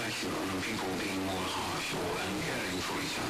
effective on people being more harsh or uncaring for each other.